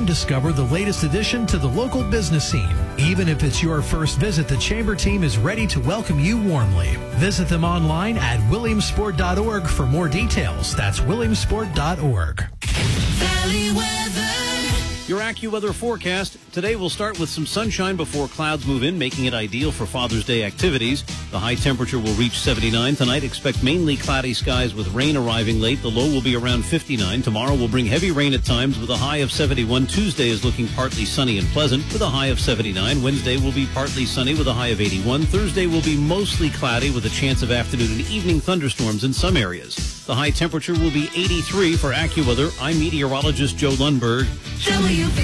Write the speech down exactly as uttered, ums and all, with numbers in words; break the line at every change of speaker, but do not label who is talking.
and discover the latest addition to the local business scene. Even if it's your first visit, the Chamber team is ready to welcome you warmly. Visit them online at williamsport dot org for more details. That's williamsport dot org.
Valley weather.
Your AccuWeather forecast. Today will start with some sunshine before clouds move in, making it ideal for Father's Day activities. The high temperature will reach seventy-nine tonight. Expect mainly cloudy skies with rain arriving late. The low will be around fifty-nine. Tomorrow will bring heavy rain at times with a high of seventy-one. Tuesday is looking partly sunny and pleasant with a high of seventy-nine. Wednesday will be partly sunny with a high of eighty-one. Thursday will be mostly cloudy with a chance of afternoon and evening thunderstorms in some areas. The high temperature will be eighty-three for AccuWeather. I'm meteorologist Joe Lundberg.
W